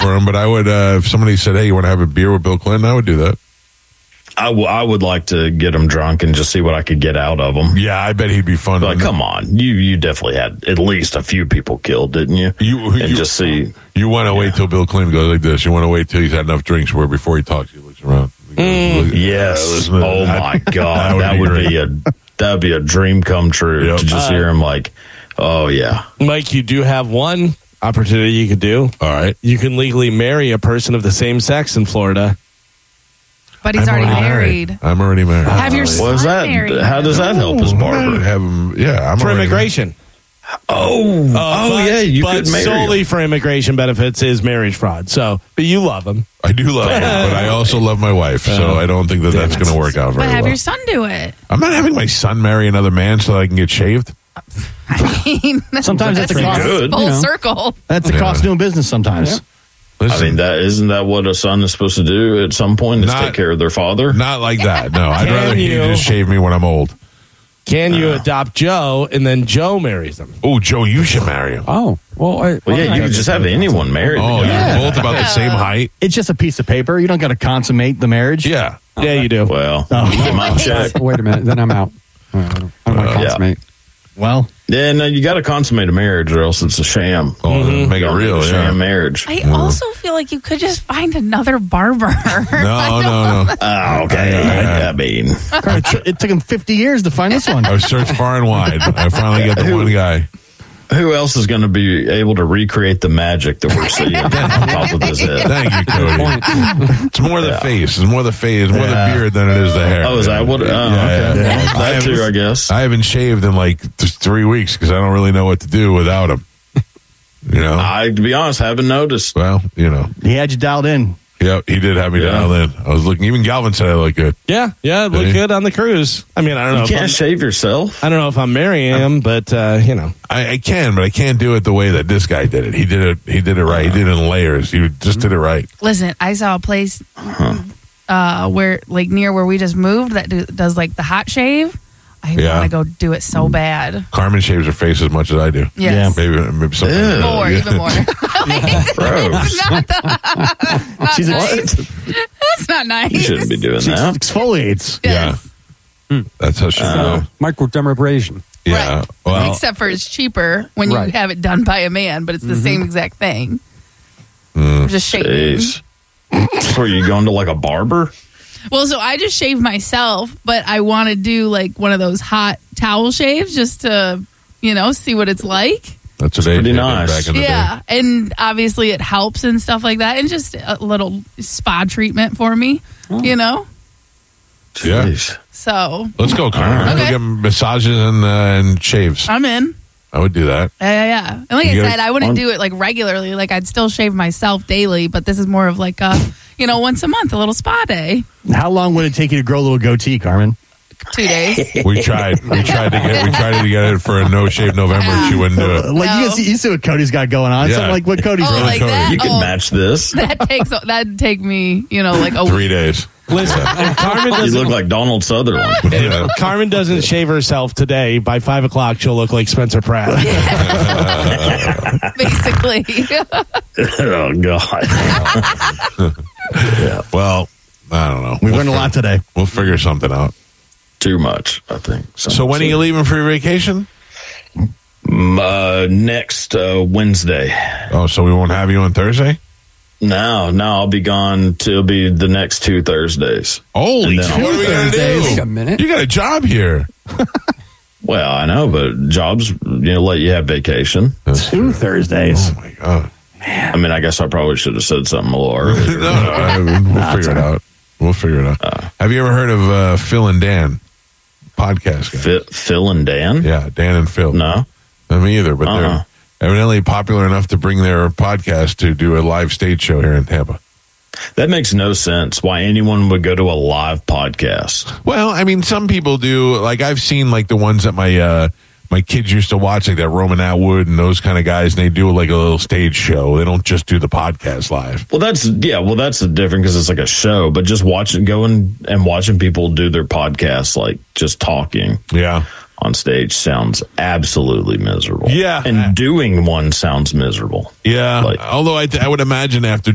for him, but I would, if somebody said, hey, you want to have a beer with Bill Clinton, I would do that. I would like to get him drunk and just see what I could get out of him. Yeah, I bet he'd be fun. Like, come on. You definitely had at least a few people killed, didn't you? Just see. You want to wait till Bill Clinton goes like this. You want to wait till he's had enough drinks where before he talks, he looks around. Yes. Oh, my God. That would be a dream come true to just hear him like, oh, yeah. Mike, you do have one opportunity you could do. All right. You can legally marry a person of the same sex in Florida. But he's already married. I'm already married. Have your son married. How does that help his barber? Have him, I'm for immigration. Yeah, you could marry solely him. for immigration benefits is marriage fraud. So, but you love him. I do love him, but I also love my wife, so I don't think that's going to work out very well. But have well. your son do it. I'm not having my son marry another man so that I can get shaved. I mean, sometimes that's good. Full circle. That's the cost of doing business sometimes. Yeah. Listen, isn't that what a son is supposed to do at some point? Is take care of their father? Not like that. No, I'd rather he just shave me when I'm old. Can you adopt Joe and then Joe marries him? Oh, Joe, you should marry him. Oh, you could just have anyone married. Oh, you're both about the same height. It's just a piece of paper. You don't got to consummate the marriage. Yeah. Yeah, you do. Well, you might check. Wait a minute, then I'm out. I don't want to consummate. Well, yeah, no, you got to consummate a marriage, or else it's a sham. Oh, make it real, sham marriage. I also feel like you could just find another barber. No. Oh, okay. I mean, it took him 50 years to find this one. I've searched far and wide. I finally got the one guy. who else is going to be able to recreate the magic that we're seeing on top of his head? Thank you, Cody. It's more the face. It's more the face. It's more the beard than it is the hair. Oh, is that what? Okay. That too, I guess. I haven't shaved in like 3 weeks because I don't really know what to do without him. You know? I, to be honest, haven't noticed. Well, you know. He had you dialed in. Yeah, he did have me dialed in. I was looking. Even Galvin said I look good. Yeah, it looked good on the cruise. I mean, I don't know. You can't shave yourself. I don't know if I'm marrying him, but you know, I can, but I can't do it the way that this guy did it. He did it right. He did it in layers. He just did it right. Listen, I saw a place where, like, near where we just moved that does like the hot shave. I want to go do it so bad. Carmen shaves her face as much as I do. Yes. Yeah, maybe something more, even more. She's nice. That's not nice. You shouldn't be doing that. Exfoliates. Yes. Yeah. That's how she microdermabrasion. Yeah. Right. Well, Except for it's cheaper when you have it done by a man, but it's the same exact thing. Just shaving. So are you going to like a barber? Well, so I just shave myself, but I want to do like one of those hot towel shaves just to, see what it's like. That's what they pretty did nice. back in the day. And obviously it helps and stuff like that, and just a little spa treatment for me, Yeah. So Let's go, Carmen. Okay. We'll get massages and shaves. I'm in. I would do that. Yeah. And like I said, I wouldn't do it like regularly. Like I'd still shave myself daily, but this is more of like a, once a month, a little spa day. How long would it take you to grow a little goatee, Carmen? 2 days. We tried to get it for a no shave November. And she wouldn't do it. Like you see what Cody's got going on. Yeah. Something like what Cody's doing. Like that? You can match this. That'd take me, like a 3 days. listen, if Carmen You doesn't, look like Donald Sutherland. Yeah. Carmen doesn't shave herself today, by 5 o'clock she'll look like Spencer Pratt. basically. Oh God. Well, I don't know. We learned a lot today. We'll figure something out. Too much, I think. So when are you leaving for your vacation? Next Wednesday. Oh, so we won't have you on Thursday? No, I'll be gone till be the next 2 Thursdays. Holy And then shit. What are we going to Wait do? a minute. You got a job here. Well, I know, but jobs, let you have vacation. 2 Thursdays. Oh, my God. I mean, I guess I probably should have said something a little earlier. We'll figure it out. We'll figure it out. Have you ever heard of Phil and Dan? Podcast guy. Phil and Dan? Yeah, Dan and Phil. No. Not me either, but they're evidently popular enough to bring their podcast to do a live stage show here in Tampa. That makes no sense why anyone would go to a live podcast. Well, I mean, some people do. Like, I've seen, like, the ones that my kids used to watch, like that Roman Atwood and those kind of guys, and they do, like, a little stage show. They don't just do the podcast live. Well, that's different because it's like a show, but just going and watching people do their podcasts, like just talking. Yeah. On stage sounds absolutely miserable. Yeah. And doing one sounds miserable. Yeah. Like, although I would imagine after